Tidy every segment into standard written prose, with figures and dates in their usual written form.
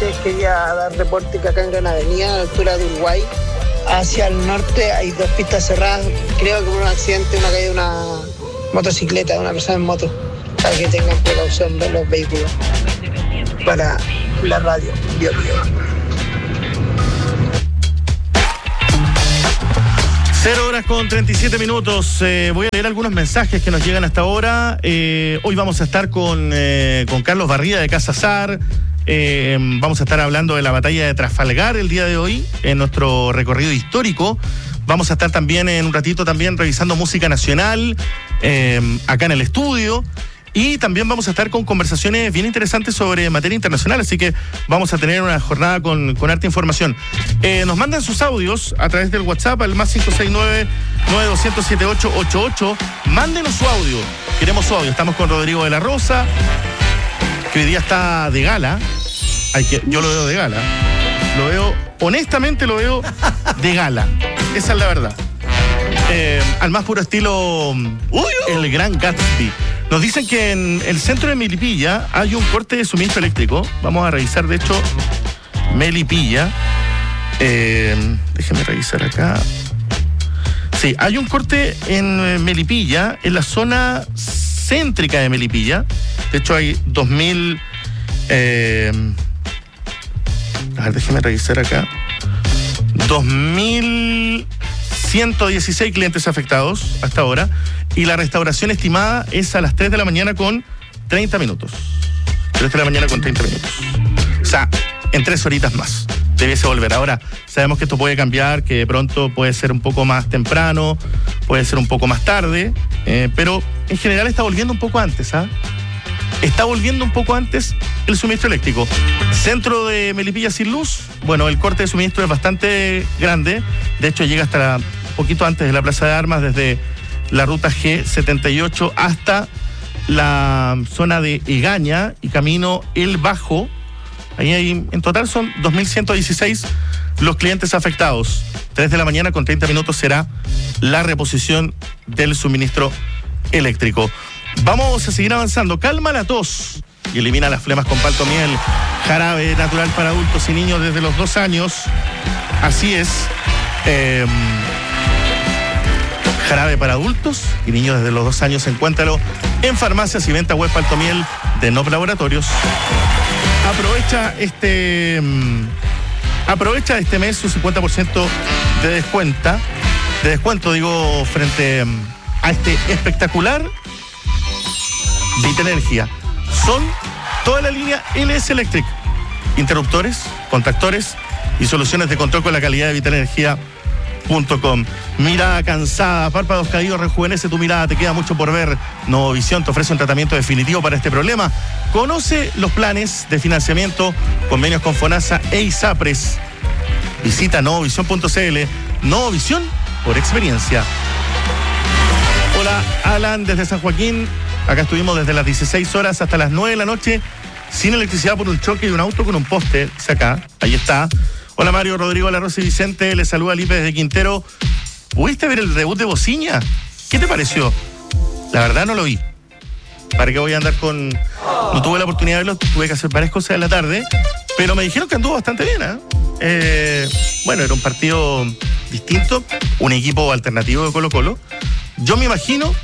noches. Quería dar reporte que acá en Gran Avenida, a la altura de Uruguay, hacia el norte hay 2 pistas cerradas. Creo que por un accidente, una caída de una motocicleta, de una persona en moto. Para que tengan precaución de los vehículos. Para la radio, Bio Bio. 0:37. Voy a leer algunos mensajes que nos llegan hasta ahora. Hoy vamos a estar con Carlos Barría de Casa Sar. Vamos a estar hablando de la batalla de Trafalgar el día de hoy en nuestro recorrido histórico. Vamos a estar también en un ratito también revisando música nacional acá en el estudio. Y también vamos a estar con conversaciones bien interesantes sobre materia internacional, así que vamos a tener una jornada con harta información. Nos mandan sus audios a través del WhatsApp al más 569-9200-7888. Mándenos su audio, queremos su audio. Estamos con Rodrigo de la Rosa, que hoy día está de gala. Yo lo veo de gala. Honestamente lo veo de gala. Esa es la verdad. Al más puro estilo el Gran Gatsby. Nos dicen que en el centro de Melipilla hay un corte de suministro eléctrico. Vamos a revisar, de hecho, Melipilla. Déjenme revisar acá. Sí, hay un corte en Melipilla, en la zona céntrica de Melipilla. De hecho, hay 2.000... a ver, déjenme revisar acá. 2.116 clientes afectados hasta ahora. Y la restauración estimada es a las 3 de la mañana con 30 minutos. 3 de la mañana con 30 minutos. O sea, en 3 horitas más debiese volver. Ahora, sabemos que esto puede cambiar, que de pronto puede ser un poco más temprano, puede ser un poco más tarde, pero en general está volviendo un poco antes, ¿ah? Está volviendo un poco antes el suministro eléctrico. Centro de Melipilla sin luz. Bueno, el corte de suministro es bastante grande. De hecho, llega hasta un poquito antes de la Plaza de Armas, desde la ruta G78 hasta la zona de Egaña y camino El Bajo. Ahí hay, en total son 2.116 los clientes afectados. 3 de la mañana con 30 minutos será la reposición del suministro eléctrico. Vamos a seguir avanzando. Calma la tos y elimina las flemas con Paltomiel. Jarabe natural para adultos y niños desde los 2 años. Así es. Jarabe para adultos y niños desde los 2 años. Encuéntralo en farmacias y venta web Paltomiel de Nop Laboratorios. Aprovecha este mes su 50% de descuento, digo, frente a este espectacular Vitenergia. Son toda la línea LS Electric, interruptores, contactores y soluciones de control con la calidad de Vitenergia.com. Mirada cansada, párpados caídos, rejuvenece tu mirada, te queda mucho por ver. Novovisión te ofrece un tratamiento definitivo para este problema. Conoce los planes de financiamiento, convenios con FONASA e ISAPRES. Visita novovisión.cl. Novovisión por experiencia. Hola, Alan, desde San Joaquín. Acá estuvimos desde las 16 horas hasta las 9 de la noche sin electricidad por un choque de un auto con un poste. Dice acá, ahí está. Hola Mario, Rodrigo, La Rosa y Vicente, les saluda Lipe desde Quintero. ¿Pudiste ver el debut de Bociña? ¿Qué te pareció? La verdad no lo vi. ¿Para qué voy a andar con...? No tuve la oportunidad de verlo, tuve que hacer varias cosas en la tarde, pero me dijeron que anduvo bastante bien, ¿eh? Bueno, era un partido distinto, un equipo alternativo de Colo-Colo. Yo me imagino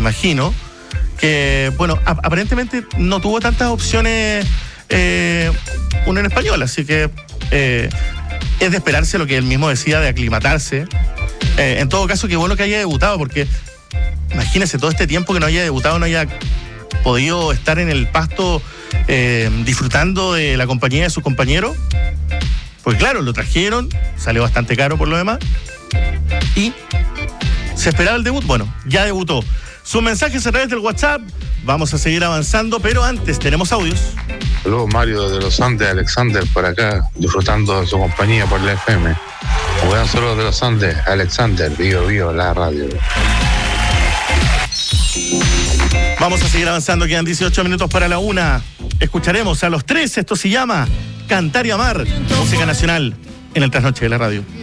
que, bueno, aparentemente no tuvo tantas opciones Unión Española, así que es de esperarse lo que él mismo decía de aclimatarse. En todo caso, qué bueno que haya debutado, porque imagínese todo este tiempo que no haya debutado, no haya podido estar en el pasto disfrutando de la compañía de sus compañeros. Pues claro, lo trajeron, salió bastante caro por lo demás, y se esperaba el debut. Bueno, ya debutó. Sus mensajes a través del WhatsApp. Vamos a seguir avanzando, pero antes tenemos audios. Saludos, Mario de los Andes, Alexander por acá, disfrutando de su compañía por la FM. Buenos saludos de los Andes, Alexander, Bio, la radio. Vamos a seguir avanzando, quedan 18 minutos para la 1. Escucharemos a los 3, esto se llama Cantar y Amar, música nacional en el Trasnoche de la radio.